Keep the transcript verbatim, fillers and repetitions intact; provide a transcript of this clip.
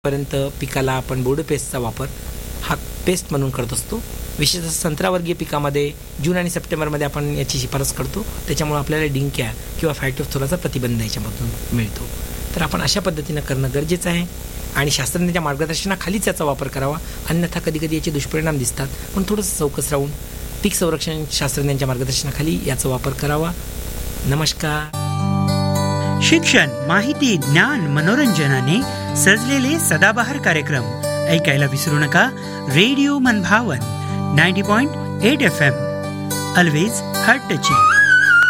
पर्यंत पिकाला आपण बोर्डो पेस्टचा वापर हा पेस्ट म्हणून करत असतो. विशेषतः संत्रावर्गीय पिकामध्ये जून आणि सप्टेंबरमध्ये आपण याची शिफारस करतो. त्याच्यामुळे आपल्याला डिंक्या किंवा फायटोफथोराचा प्रतिबंध याच्यामधून मिळतो. तर आपण अशा पद्धतीनं करणं गरजेचं आहे आणि शास्त्रज्ञांच्या मार्गदर्शनाखालीच याचा वापर करावा. अन्यथा कधीकधी याचे दुष्परिणाम दिसतात, पण थोडंसं चौकस राहून पीक संरक्षण शास्त्रज्ञांच्या मार्गदर्शनाखाली याचा वापर करावा. नमस्कार. शिक्षण, माहिती, ज्ञान, मनोरंजनाने सजलेले सदाबहार कार्यक्रम ऐकायला विसरू नका. रेडिओ मनभावन ninety point eight F M, always heart touching.